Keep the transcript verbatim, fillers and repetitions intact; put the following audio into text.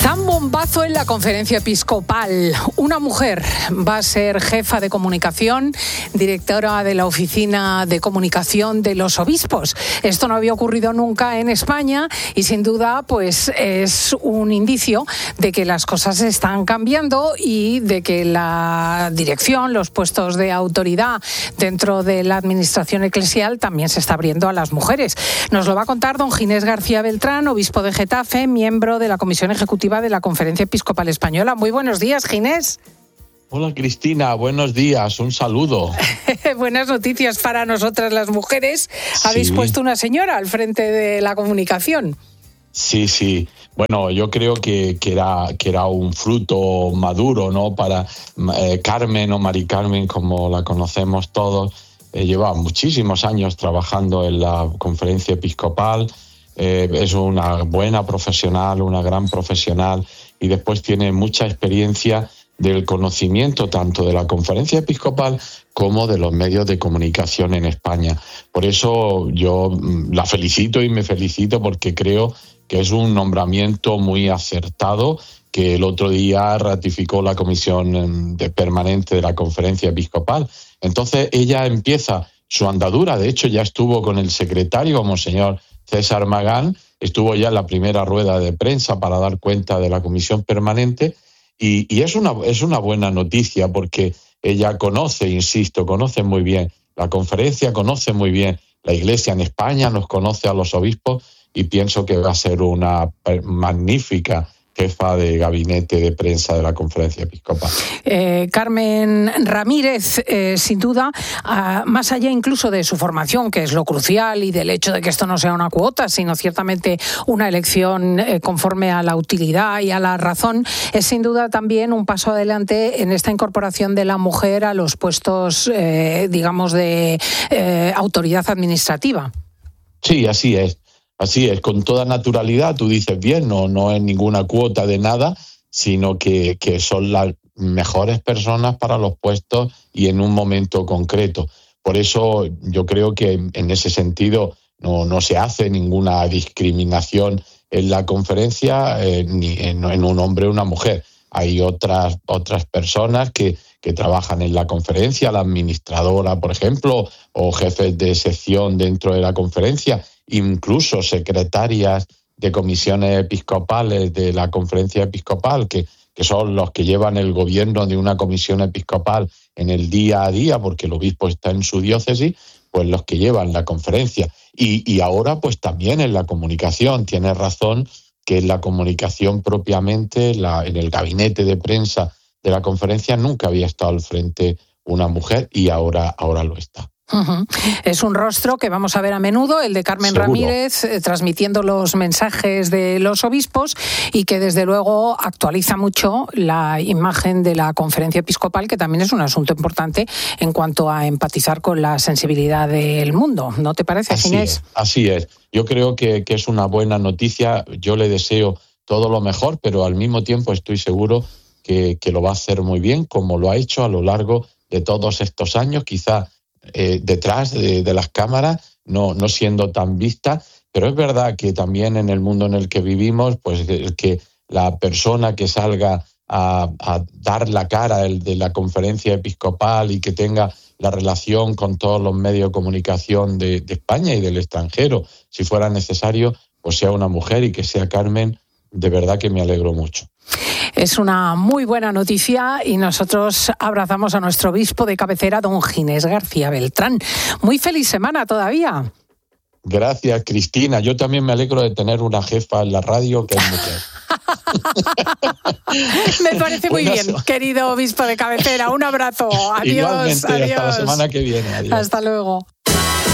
Zambombazo en la conferencia episcopal. Una mujer va a ser jefa de comunicación, directora de la oficina de comunicación de los obispos. Esto no había ocurrido nunca en España y sin duda pues es un indicio de que las cosas están cambiando y de que la dirección, los puestos de autoridad dentro de la administración eclesial también se está abriendo a las mujeres. Nos lo va a contar don Ginés García Beltrán, obispo de Getafe, miembro de la Comisión Ejecutiva de la Conferencia Episcopal Española. Muy buenos días, Ginés. Hola, Cristina, buenos días, un saludo. Buenas noticias para nosotras las mujeres. Habéis sí. puesto una señora al frente de la comunicación. Sí, sí. Bueno, yo creo que, que, era, que era un fruto maduro, ¿no? Para eh, Carmen o Mari Carmen, como la conocemos todos, eh, lleva muchísimos años trabajando en la Conferencia Episcopal. Eh, es una buena profesional, una gran profesional, y después tiene mucha experiencia del conocimiento tanto de la Conferencia Episcopal como de los medios de comunicación en España. Por eso yo la felicito y me felicito porque creo que es un nombramiento muy acertado que el otro día ratificó la Comisión de Permanente de la Conferencia Episcopal. Entonces ella empieza su andadura, de hecho ya estuvo con el secretario, Monseñor César Magán, estuvo ya en la primera rueda de prensa para dar cuenta de la Comisión Permanente y, y es una, es una buena noticia porque ella conoce, insisto, conoce muy bien la conferencia, conoce muy bien la Iglesia en España, nos conoce a los obispos y pienso que va a ser una magnífica jefa de gabinete de prensa de la Conferencia Episcopal. Eh, Carmen Ramírez, eh, sin duda, uh, más allá incluso de su formación, que es lo crucial, y del hecho de que esto no sea una cuota, sino ciertamente una elección eh, conforme a la utilidad y a la razón, es sin duda también un paso adelante en esta incorporación de la mujer a los puestos, eh, digamos, de eh, autoridad administrativa. Sí, así es. Así es, con toda naturalidad, tú dices bien, no, no es ninguna cuota de nada, sino que, que son las mejores personas para los puestos y en un momento concreto. Por eso yo creo que en ese sentido no, no se hace ninguna discriminación en la conferencia, eh, ni en, en un hombre o una mujer. Hay otras, otras personas que, que trabajan en la conferencia, la administradora, por ejemplo, o jefes de sección dentro de la conferencia, incluso secretarias de comisiones episcopales de la Conferencia Episcopal, que, que son los que llevan el gobierno de una comisión episcopal en el día a día, porque el obispo está en su diócesis, pues los que llevan la conferencia. Y, y ahora pues también en la comunicación, tienes razón, que en la comunicación propiamente, la, en el gabinete de prensa de la conferencia nunca había estado al frente una mujer y ahora, ahora lo está. Uh-huh. Es un rostro que vamos a ver a menudo, el de Carmen Seguro. Ramírez, eh, transmitiendo los mensajes de los obispos y que desde luego actualiza mucho la imagen de la Conferencia Episcopal, que también es un asunto importante en cuanto a empatizar con la sensibilidad del mundo. ¿No te parece, así Ginés? Es, así es. Yo creo que, que es una buena noticia. Yo le deseo todo lo mejor, pero al mismo tiempo estoy seguro que, que lo va a hacer muy bien, como lo ha hecho a lo largo de todos estos años, quizá Eh, detrás de, de las cámaras, no, no siendo tan vista, pero es verdad que también en el mundo en el que vivimos, pues el que la persona que salga a, a dar la cara el de la conferencia episcopal y que tenga la relación con todos los medios de comunicación de, de España y del extranjero, si fuera necesario, pues sea una mujer y que sea Carmen, de verdad que me alegro mucho. Es una muy buena noticia y nosotros abrazamos a nuestro obispo de cabecera, don Ginés García Beltrán. Muy feliz semana todavía. Gracias, Cristina. Yo también me alegro de tener una jefa en la radio que es mujer. Me parece muy bien, querido obispo de cabecera. Un abrazo. Adiós. Igualmente, adiós. Hasta la semana que viene. Adiós. Hasta luego.